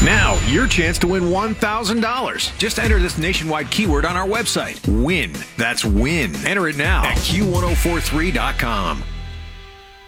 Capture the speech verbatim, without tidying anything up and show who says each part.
Speaker 1: Now, your chance to win one thousand dollars. Just enter this nationwide keyword on our website. WIN. That's WIN. Enter it now at Q ten forty-three dot com.